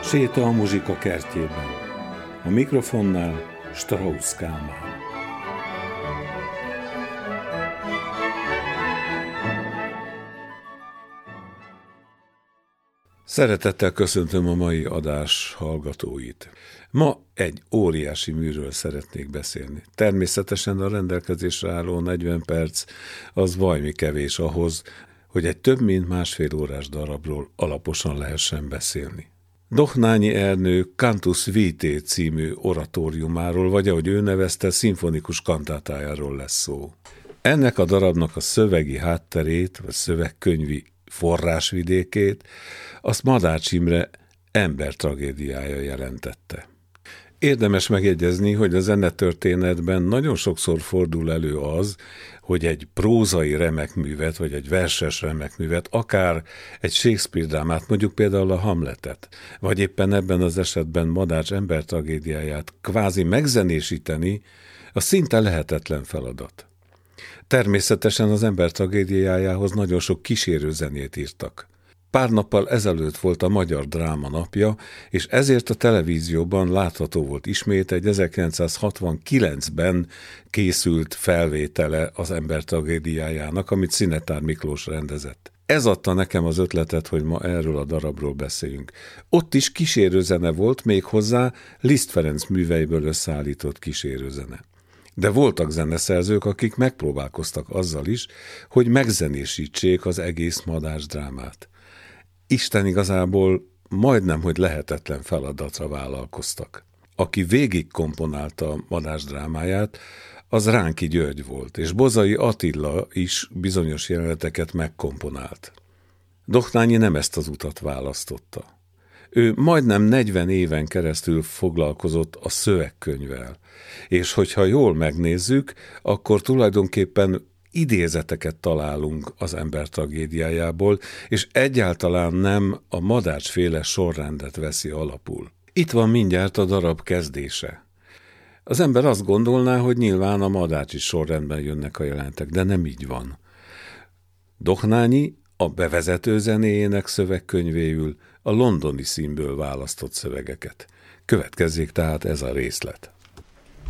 Séta a muzsika kertjében. A mikrofonnál Strauss Kálmán. Szeretettel köszöntöm a mai adás hallgatóit. Ma egy óriási műről szeretnék beszélni. Természetesen a rendelkezésre álló 40 perc az vajmi kevés ahhoz, hogy egy több mint másfél órás darabról alaposan lehessen beszélni. Dohnányi Ernő Cantus Vitae című oratóriumáról, vagy ahogy ő nevezte, szimfonikus kantátájáról lesz szó. Ennek a darabnak a szövegi hátterét, vagy szövegkönyvi forrásvidékét, azt Madács Imre embertragédiája jelentette. Érdemes megjegyezni, hogy a zenetörténetben nagyon sokszor fordul elő az, hogy egy prózai remekművet, vagy egy verses remekművet, akár egy Shakespeare drámát, mondjuk például a Hamletet, vagy éppen ebben az esetben Madács embertragédiáját kvázi megzenésíteni, az szinte lehetetlen feladat. Természetesen az ember tragédiájához nagyon sok kísérőzenét írtak. Pár nappal ezelőtt volt a Magyar Dráma napja, és ezért a televízióban látható volt ismét egy 1969-ben készült felvétele az ember tragédiájának, amit Szinetár Miklós rendezett. Ez adta nekem az ötletet, hogy ma erről a darabról beszéljünk. Ott is kísérőzene volt, méghozzá Liszt Ferenc műveiből összeállított kísérőzene. De voltak zeneszerzők, akik megpróbálkoztak azzal is, hogy megzenésítsék az egész Madács drámát. Isten igazából majdnem, hogy lehetetlen feladatra vállalkoztak. Aki végig komponálta a Madács drámáját, az Ránki György volt, és Bozai Attila is bizonyos jeleneteket megkomponált. Dohnányi nem ezt az utat választotta. Ő majdnem 40 éven keresztül foglalkozott a szövegkönyvvel, és hogyha jól megnézzük, akkor tulajdonképpen idézeteket találunk az ember tragédiájából, és egyáltalán nem a Madács-féle sorrendet veszi alapul. Itt van mindjárt a darab kezdése. Az ember azt gondolná, hogy nyilván a madácsi sorrendben jönnek a jelenetek, de nem így van. Dohnányi a bevezető zenéjének szövegkönyvéül a londoni színből választott szövegeket. Következzék tehát ez a részlet.